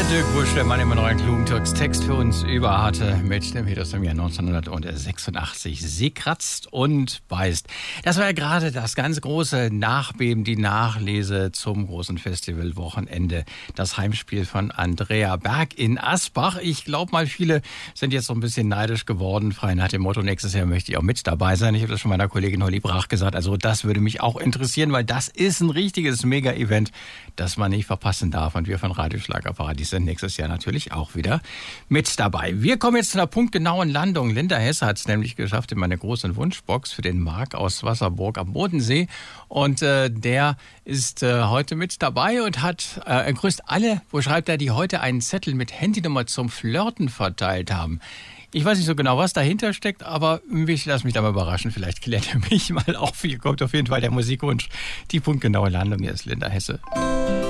Dirk Busch, der Mann immer noch einen klugen Text für uns über hatte mit dem Hit aus dem Jahr 1986. Sie kratzt und beißt. Das war ja gerade das ganz große Nachbeben, die Nachlese zum großen Festivalwochenende. Das Heimspiel von Andrea Berg in Asbach. Ich glaube mal, viele sind jetzt so ein bisschen neidisch geworden, frei nach dem Motto, nächstes Jahr möchte ich auch mit dabei sein. Ich habe das schon meiner Kollegin Holly Brach gesagt. Also das würde mich auch interessieren, weil das ist ein richtiges Mega-Event, das man nicht verpassen darf. Und wir von Radio Schlagerparadies sind nächstes Jahr natürlich auch wieder mit dabei. Wir kommen jetzt zu einer punktgenauen Landung. Linda Hesse hat es nämlich geschafft in meine große Wunschbox für den Marc aus Wasserburg am Bodensee. Und der ist heute mit dabei und er grüßt alle, wo schreibt er, die heute einen Zettel mit Handynummer zum Flirten verteilt haben. Ich weiß nicht so genau, was dahinter steckt, aber ich lasse mich da mal überraschen. Vielleicht klärt er mich mal auf. Hier kommt auf jeden Fall der Musikwunsch. Die punktgenaue Landung. Hier ist Linda Hesse.